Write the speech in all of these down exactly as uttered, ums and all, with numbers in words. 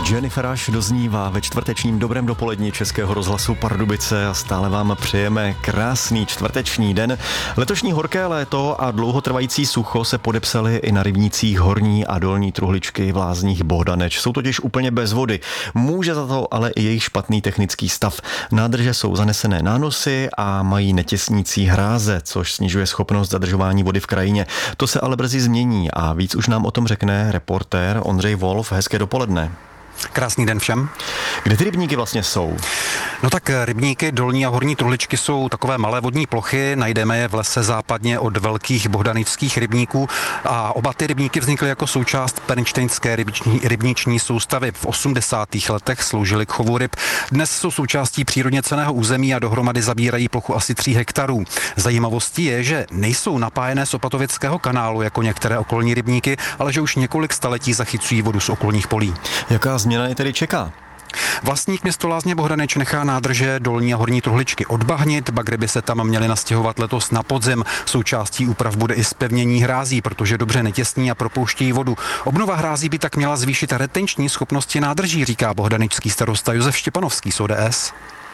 Jennifer Rush doznívá ve čtvrtečním dobrém dopoledni Českého rozhlasu Pardubice a stále vám přejeme krásný čtvrteční den. Letošní horké léto a dlouhotrvající sucho se podepsaly i na rybnících Horní a Dolní Truhličky v Lázních Bohdaneč. Jsou totiž úplně bez vody. Může za to ale i jejich špatný technický stav. Nádrže jsou zanesené nánosy a mají netěsnící hráze, což snižuje schopnost zadržování vody v krajině. To se ale brzy změní a víc už nám o tom řekne reportér Ondřej Wolf. Hezké dopoledne. Krásný den všem. Kde ty rybníky vlastně jsou? No tak rybníky Dolní a Horní Truhličky jsou takové malé vodní plochy, najdeme je v lese západně od velkých bohdanických rybníků a oba ty rybníky vznikly jako součást pernštejnské rybniční, rybniční soustavy. V osmdesátých letech sloužily k chovu ryb. Dnes jsou součástí přírodně cenného území a dohromady zabírají plochu asi tří hektarů. Zajímavostí je, že nejsou napájené z Opatovického kanálu jako některé okolní rybníky, ale že už několik staletí zachycují vodu z okolních polí. Jaká změna je tedy čeká? Vlastník město Lázně Bohdaneč nechá nádrže Dolní a Horní Truhličky odbahnit, bagry by se tam měly nastěhovat letos na podzim. Součástí úprav bude i zpevnění hrází, protože dobře netěsní a propouštějí vodu. Obnova hrází by tak měla zvýšit retenční schopnosti nádrží, říká bohdanečský starosta Josef Štěpanovský z O D S.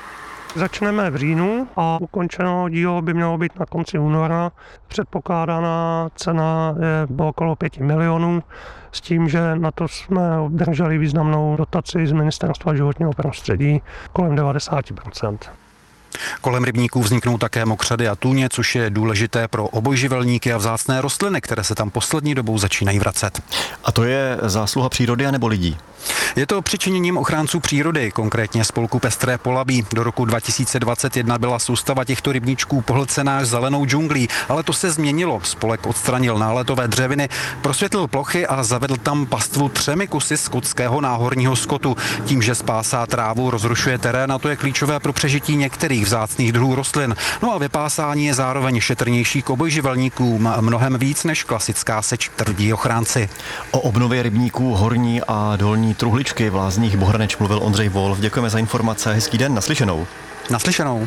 Začneme v říjnu a ukončeno dílo by mělo být na konci února. Předpokládaná cena je okolo pěti milionů, s tím, že na to jsme obdrželi významnou dotaci z Ministerstva životního prostředí kolem devadesát procent. Kolem rybníků vzniknou také mokřady a tůně, což je důležité pro obojživelníky a vzácné rostliny, které se tam poslední dobou začínají vracet. A to je zásluha přírody anebo lidí? Je to přičiněním ochránců přírody, konkrétně spolku Pestré Polabí. Do roku dva tisíce dvacet jedna byla soustava těchto rybníčků pohlcená až zelenou džunglí, ale to se změnilo. Spolek odstranil náletové dřeviny, prosvětlil plochy a zavedl tam pastvu třemi kusy skotského náhorního skotu. Tím, že spásá trávu, rozrušuje terén a to je klíčové pro přežití některých vzácných druhů rostlin. No a vypásání je zároveň šetrnější k obojživelníkům, mnohem víc než klasická seč, tvrdí ochránci. O obnově rybníků Horní a Dolní Truhličky v Lázních Bohdaneč mluvil Ondřej Wolf. Děkujeme za informace. Hezký den, naslyšenou. Naslyšenou.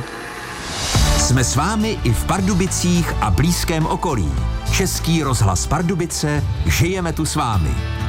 Jsme s vámi i v Pardubicích a blízkém okolí. Český rozhlas Pardubice, žijeme tu s vámi.